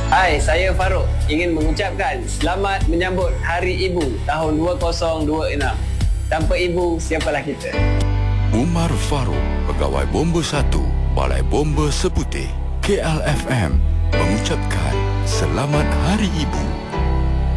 Hai, saya Farouk ingin mengucapkan selamat menyambut Hari Ibu tahun 2026. Tanpa ibu, siapalah kita? Umar Farouk, Pegawai Bomba 1, Balai Bomba Seputih, KLFM mengucapkan Selamat Hari Ibu.